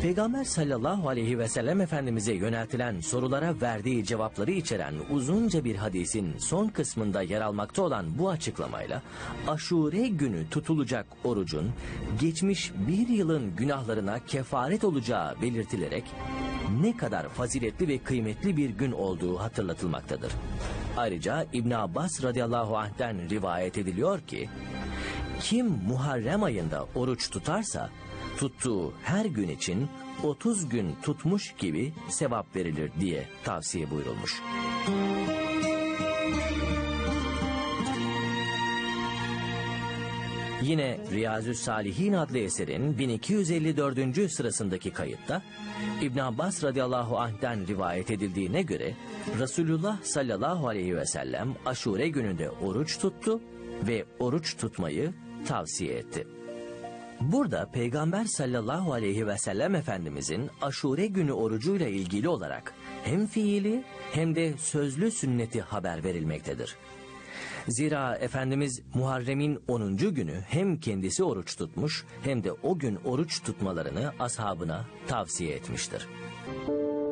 Peygamber sallallahu aleyhi ve sellem Efendimiz'e yöneltilen sorulara verdiği cevapları içeren uzunca bir hadisin son kısmında yer almakta olan bu açıklamayla Aşure günü tutulacak orucun geçmiş bir yılın günahlarına kefaret olacağı belirtilerek ne kadar faziletli ve kıymetli bir gün olduğu hatırlatılmaktadır. Ayrıca İbn Abbas radıyallahu anh'ten rivayet ediliyor ki, kim Muharrem ayında oruç tutarsa tuttuğu her gün için 30 gün tutmuş gibi sevap verilir diye tavsiye buyurulmuş. Yine Riyazü's-Salihin adlı eserin 1254. sırasındaki kayıtta İbn Abbas radıyallahu anh'ten rivayet edildiğine göre Resulullah sallallahu aleyhi ve sellem Aşure gününde oruç tuttu ve oruç tutmayı tavsiye etti. Burada Peygamber sallallahu aleyhi ve sellem Efendimizin Aşure günü orucuyla ilgili olarak hem fiili hem de sözlü sünneti haber verilmektedir. Zira Efendimiz Muharrem'in 10. günü hem kendisi oruç tutmuş hem de o gün oruç tutmalarını ashabına tavsiye etmiştir.